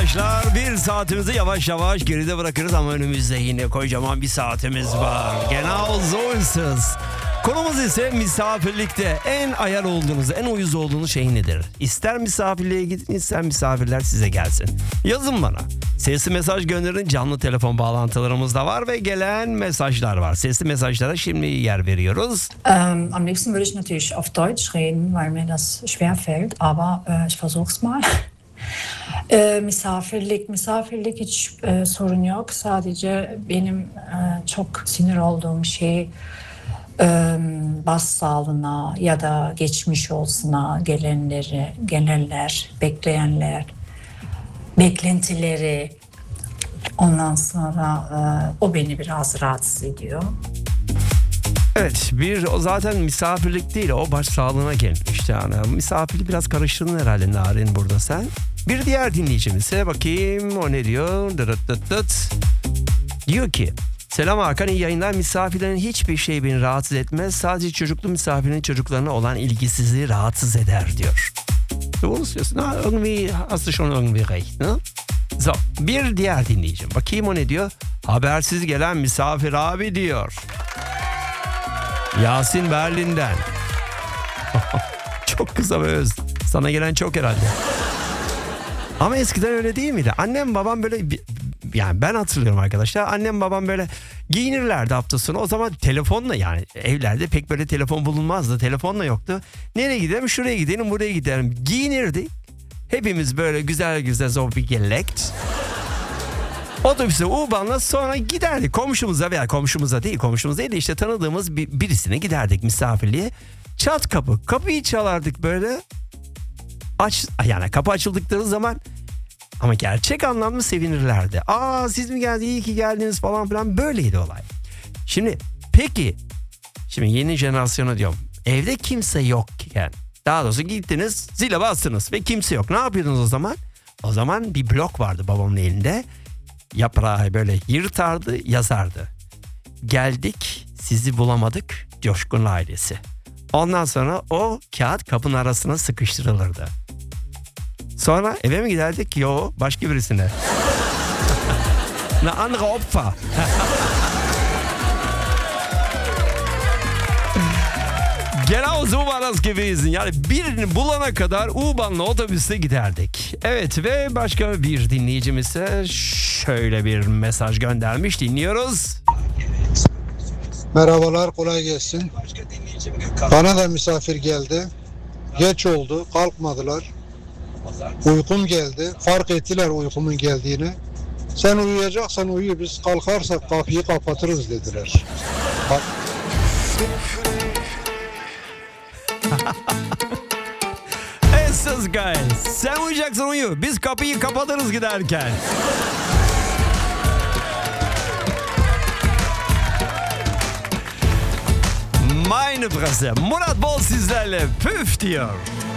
arkadaşlar. Bir saatimizi yavaş yavaş geride bırakırız ama önümüzde yine kocaman bir saatimiz var. Genau so ist es. Konumuz ise misafirlikte en ayar olduğunuz, en uyuz olduğunuz şey nedir? İster misafirliğe gidin, ister misafirler size gelsin. Yazın bana. Sesli mesaj gönderin, canlı telefon bağlantılarımız da var ve gelen mesajlar var. Sesli mesajlara şimdi yer veriyoruz. Am liebsten würde ich natürlich auf Deutsch reden, weil mir das schwerfällt, aber ich versuch's mal. Misafirlik hiç sorun yok. Sadece benim çok sinir olduğum şey başsağlığına ya da geçmiş olsuna gelenler, bekleyenler, beklentileri, ondan sonra o beni biraz rahatsız ediyor. Evet, o zaten misafirlik değil, o başsağlığına gelmiş yani. Misafirliği biraz karıştırdın herhalde Narin burada sen. Bir diğer dinleyicimize bakayım, o ne diyor? Diyor ki, selam Hakan, iyi yayınlar. Misafirlerin hiçbir şey beni rahatsız etmez. Sadece çocuklu misafirin çocuklarına olan ilgisizliği rahatsız eder diyor. Doğru söylüyorsun. Irgendwie hast du schon irgendwie recht, ne? So, bir diğer dinleyicim. Bakayım o ne diyor? Habersiz gelen misafir abi diyor. Yasin Berlin'den. Çok kısa ve öz. Sana gelen çok herhalde. Ama eskiden öyle değil miydi? Annem babam böyle, yani ben hatırlıyorum arkadaşlar. Annem babam böyle giyinirlerdi hafta sonu. O zaman telefonla, yani evlerde pek böyle telefon bulunmazdı. Telefonla yoktu. Nereye gidelim? Şuraya gidelim, buraya gidelim. Giyinirdik. Hepimiz böyle güzel güzel zombi gelekt. Otobüse U-Bahn'la sonra giderdik komşumuza veya komşumuz değil de işte tanıdığımız birisine giderdik misafirliğe. Çat kapı. Kapıyı çalardık böyle. Yani kapı açıldıkları zaman ama gerçek anlamda sevinirlerdi. Aa, siz mi geldiniz, iyi ki geldiniz falan filan, böyleydi olay. Şimdi yeni jenerasyona diyorum. Evde kimse yokken, daha doğrusu gittiniz, zile bastınız ve kimse yok. Ne yapıyordunuz o zaman? O zaman bir blok vardı babamın elinde. Yaprağı böyle yırtardı, yazardı. Geldik, sizi bulamadık, Coşkun ailesi. Ondan sonra o kağıt kapının arasına sıkıştırılırdı. Sonra eve mi giderdik? Yo, başka birisine. Eine andere Opfer. Genau so war das gewesen. Yani birini bulana kadar U-Bahn'la otobüste giderdik. Evet, ve başka bir dinleyicimiz ise şöyle bir mesaj göndermiş. Dinliyoruz. Merhabalar, kolay gelsin. Bana da misafir geldi. Geç oldu, kalkmadılar. Uykum geldi. Fark ettiler uykumun geldiğini. Sen uyuyacaksan uyu, biz kalkarsak kapıyı kapatırız dediler. Es ist geil. Sen uyuyacaksın, uyu. Biz kapıyı kapatırız giderken. Meine Fresse. Murat Bol sizlerle püf diyor.